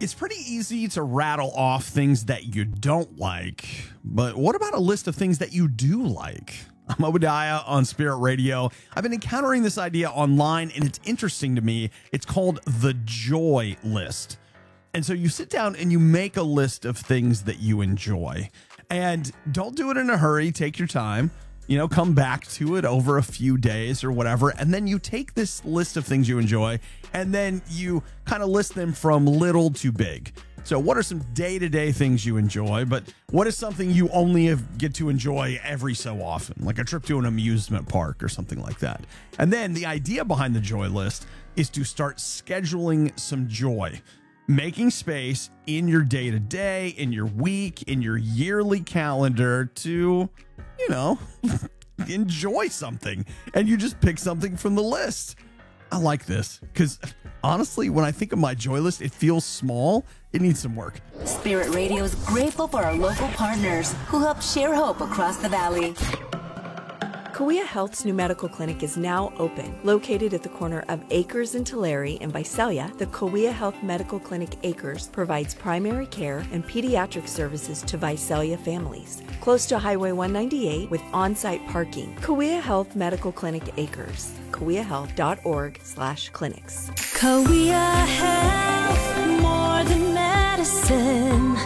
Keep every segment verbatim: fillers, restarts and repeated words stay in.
It's pretty easy to rattle off things that you don't like, but what about a list of things that you do like? I'm Obadiah on Spirit Radio. I've been encountering this idea online, and it's interesting to me. It's called the Joy List. And so you sit down and you make a list of things that you enjoy. And don't do it in a hurry. Take your time. You know, come back to it over a few days or whatever. And then you take this list of things you enjoy and then you kind of list them from little to big. So what are some day-to-day things you enjoy, but what is something you only have, get to enjoy every so often, like a trip to an amusement park or something like that? And then the idea behind the joy list is to start scheduling some joy, making space in your day-to-day, in your week, in your yearly calendar to, you know, enjoy something. And you just pick something from the list. I like this because honestly, when I think of my joy list, it feels small. It needs some work. Spirit Radio is grateful for our local partners who help share hope across the valley. Kauai Health's new medical clinic is now open. Located at the corner of Acres and Tulare in Visalia, the Kauai Health Medical Clinic Acres provides primary care and pediatric services to Visalia families. Close to Highway one ninety-eight with on-site parking. Kauai Health Medical Clinic Acres. kauai health dot org slash clinics. Kauai Health, more than medicine,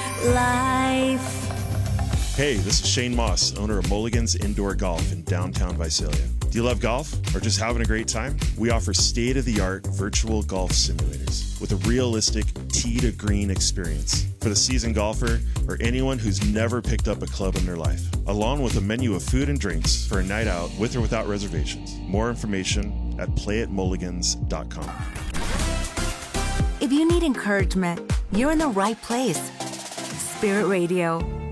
life. Hey, this is Shane Moss, owner of Mulligan's Indoor Golf in downtown Visalia. Do you love golf or just having a great time? We offer state-of-the-art virtual golf simulators with a realistic tee to green experience for the seasoned golfer or anyone who's never picked up a club in their life, along with a menu of food and drinks for a night out with or without reservations. More information at play at mulligans dot com. If you need encouragement, you're in the right place. Spirit Radio.